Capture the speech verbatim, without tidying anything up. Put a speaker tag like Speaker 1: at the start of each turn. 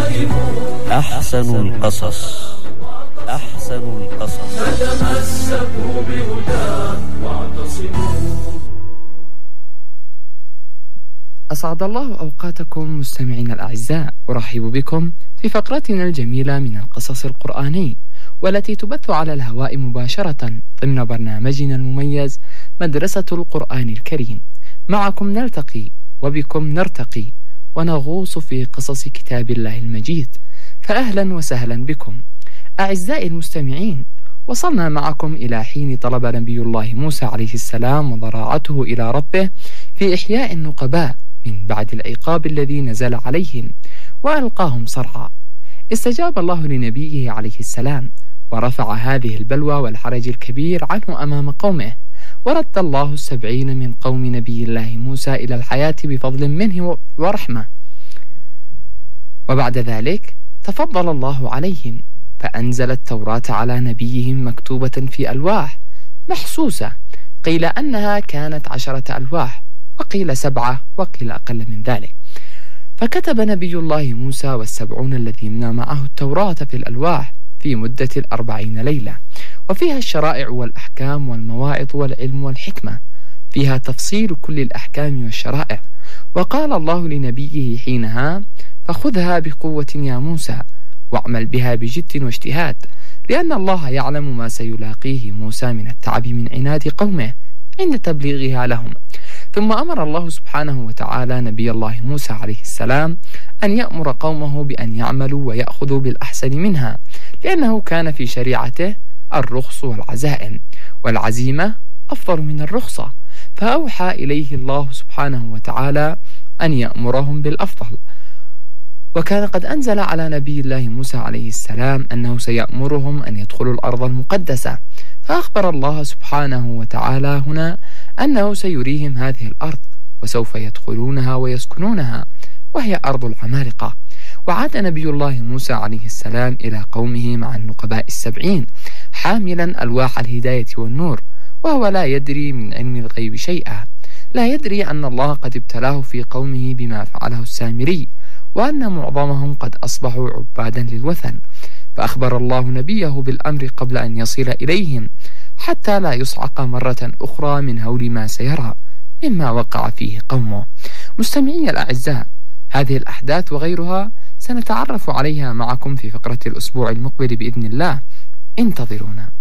Speaker 1: أحسن القصص أحسن القصص
Speaker 2: فتمسكوا بهداه واعتصموا.
Speaker 3: أسعد الله أوقاتكم مستمعين الأعزاء، أرحب بكم في فقرتنا الجميلة من القصص القرآني، والتي تبث على الهواء مباشرة ضمن برنامجنا المميز مدرسة القرآن الكريم. معكم نلتقي وبكم نرتقي ونغوص في قصص كتاب الله المجيد، فأهلا وسهلا بكم أعزائي المستمعين. وصلنا معكم إلى حين طلب نبي الله موسى عليه السلام وضراعته إلى ربه في إحياء النقباء من بعد العقاب الذي نزل عليهم وألقاهم صرعى. استجاب الله لنبيه عليه السلام ورفع هذه البلوى والحرج الكبير عنه أمام قومه، ورد الله السبعين من قوم نبي الله موسى إلى الحياة بفضل منه ورحمة. وبعد ذلك تفضل الله عليهم فأنزل التوراة على نبيهم مكتوبة في ألواح محسوسة، قيل أنها كانت عشرة ألواح وقيل سبعة وقيل أقل من ذلك. فكتب نبي الله موسى والسبعون الذين معه التوراة في الألواح في مدة الأربعين ليلة، وفيها الشرائع والأحكام والمواعظ والعلم والحكمة، فيها تفصيل كل الأحكام والشرائع. وقال الله لنبيه حينها: فخذها بقوة يا موسى واعمل بها بجد واجتهاد، لأن الله يعلم ما سيلاقيه موسى من التعب من عناد قومه عند تبليغها لهم. ثم أمر الله سبحانه وتعالى نبي الله موسى عليه السلام أن يأمر قومه بأن يعملوا ويأخذوا بالأحسن منها، لأنه كان في شريعته الرخص والعزائم، والعزيمة أفضل من الرخصة، فأوحى إليه الله سبحانه وتعالى أن يأمرهم بالأفضل. وكان قد أنزل على نبي الله موسى عليه السلام أنه سيأمرهم أن يدخلوا الأرض المقدسة، فأخبر الله سبحانه وتعالى هنا أنه سيريهم هذه الأرض وسوف يدخلونها ويسكنونها، وهي أرض العمالقة. وعاد نبي الله موسى عليه السلام إلى قومه مع النقباء السبعين حاملا ألواح الهداية والنور، وهو لا يدري من علم الغيب شيئا، لا يدري أن الله قد ابتلاه في قومه بما فعله السامري، وأن معظمهم قد أصبحوا عبادا للوثن. فأخبر الله نبيه بالأمر قبل أن يصل إليهم، حتى لا يصعق مرة أخرى من هول ما سيرى مما وقع فيه قومه. مستمعي الأعزاء، هذه الأحداث وغيرها سنتعرف عليها معكم في فقرة الأسبوع المقبل بإذن الله، انتظرونا.